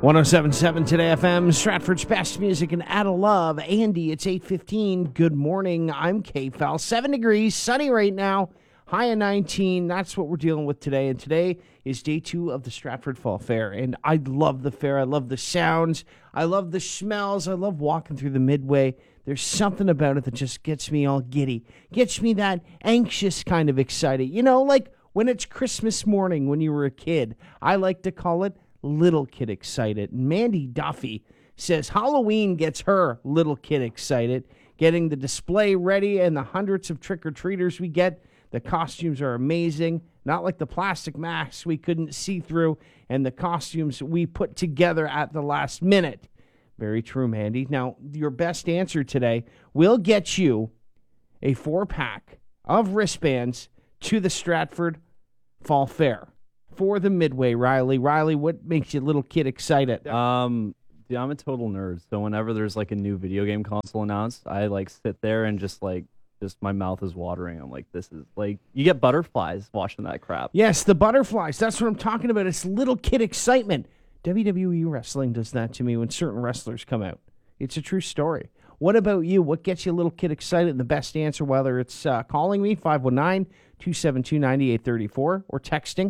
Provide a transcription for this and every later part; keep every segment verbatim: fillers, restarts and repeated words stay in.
one oh seven point seven Today F M, Stratford's best music and out of love. Andy, it's eight fifteen. Good morning. I'm K-Fel. Seven degrees, sunny right now. High of nineteen. That's what we're dealing with today. And today is day two of the Stratford Fall Fair. And I love the fair. I love the sounds. I love the smells. I love walking through the Midway. There's something about it that just gets me all giddy. Gets me that anxious kind of excited. You know, like when it's Christmas morning when you were a kid. I like to call it little kid excited. Mandy Duffy says Halloween gets her little kid excited. Getting the display ready and the hundreds of trick-or-treaters we get. The costumes are amazing. Not like the plastic masks we couldn't see through and the costumes we put together at the last minute. Very true, Mandy. Now, your best answer today will get you a four-pack of wristbands to the Stratford Fall Fair for the Midway. Riley, Riley, what makes you little kid excited? Um, yeah, I'm a total nerd. So whenever there's like a new video game console announced, I like sit there and just like, just my mouth is watering. I'm like, this is like, you get butterflies watching that crap. Yes, the butterflies. That's what I'm talking about. It's little kid excitement. W W E Wrestling does that to me when certain wrestlers come out. It's a true story. What about you? What gets you a little kid excited? And the best answer, whether it's uh, calling me, five one nine, two seven two, nine eight three four, or texting,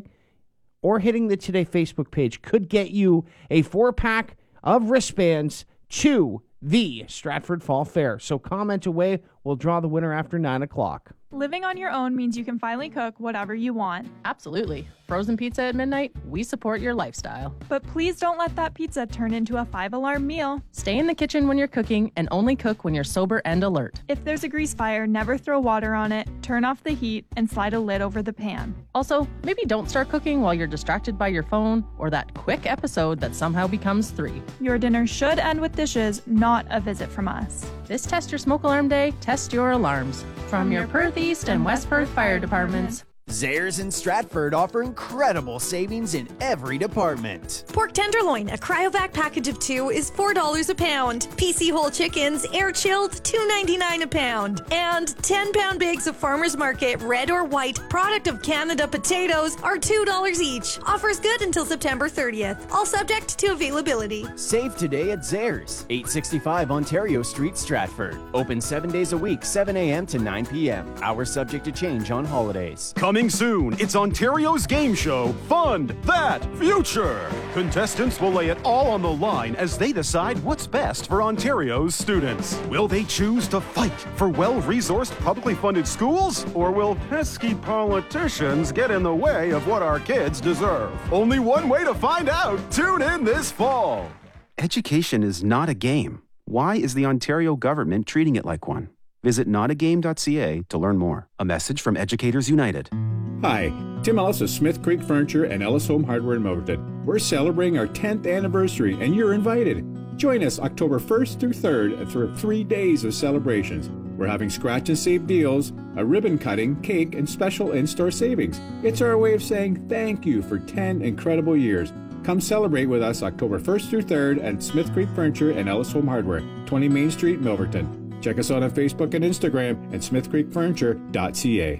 or hitting the Today Facebook page, could get you a four-pack of wristbands to the Stratford Fall Fair. So comment away. We'll draw the winner after nine o'clock. Living on your own means you can finally cook whatever you want. Absolutely. Frozen pizza at midnight, we support your lifestyle. But please don't let that pizza turn into a five-alarm meal. Stay in the kitchen when you're cooking and only cook when you're sober and alert. If there's a grease fire, never throw water on it, turn off the heat, and slide a lid over the pan. Also, maybe don't start cooking while you're distracted by your phone or that quick episode that somehow becomes three. Your dinner should end with dishes, not a visit from us. This Test Your Smoke Alarm Day, test your alarms. From your Perth East and West Perth fire departments. Zehrs in Stratford offer incredible savings in every department. Pork tenderloin, a cryovac package of two, is four dollars a pound. P C whole chickens, air chilled, two ninety-nine a pound. And ten pound bags of Farmers Market red or white product of Canada potatoes are two dollars each. Offers good until September thirtieth. All subject to availability. Save today at Zehrs, eight sixty-five Ontario Street, Stratford. Open seven days a week, seven a.m. to nine p.m. Hours subject to change on holidays. Coming soon, it's Ontario's game show, Fund That Future. Contestants will lay it all on the line as they decide what's best for Ontario's students. Will they choose to fight for well-resourced, publicly funded schools? Or will pesky politicians get in the way of what our kids deserve? Only one way to find out. Tune in this fall. Education is not a game. Why is the Ontario government treating it like one? Visit not a game dot c a to learn more. A message from Educators United. Hi, Tim Ellis of Smith Creek Furniture and Ellis Home Hardware in Milverton. We're celebrating our tenth anniversary and you're invited. Join us October first through third for three days of celebrations. We're having scratch and save deals, a ribbon cutting, cake, and special in-store savings. It's our way of saying thank you for ten incredible years. Come celebrate with us October first through third at Smith Creek Furniture and Ellis Home Hardware, twenty Main Street, Milverton. Check us out on Facebook and Instagram at smith creek furniture dot c a.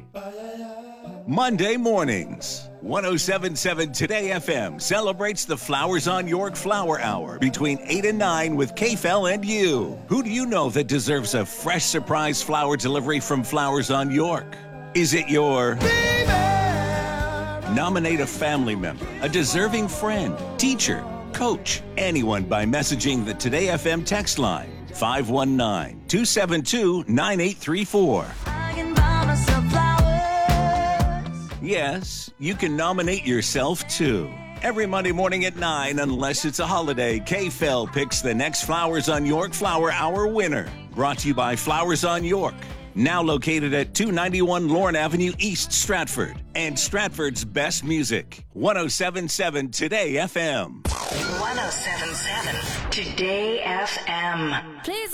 Monday mornings, one oh seven point seven Today F M celebrates the Flowers on York Flower Hour between eight and nine with K-Fel and you. Who do you know that deserves a fresh surprise flower delivery from Flowers on York? Is it your baby? Nominate a family member, a deserving friend, teacher, coach, anyone by messaging the Today F M text line. five one nine, two seven two, nine eight three four. Yes, you can nominate yourself too. Every Monday morning at nine, unless it's a holiday, K-Fel picks the next Flowers on York Flower Hour winner. Brought to you by Flowers on York. Now located at two ninety-one Lorne Avenue East, Stratford. And Stratford's best music. one oh seven point seven Today F M. one oh seven point seven Today F M. Please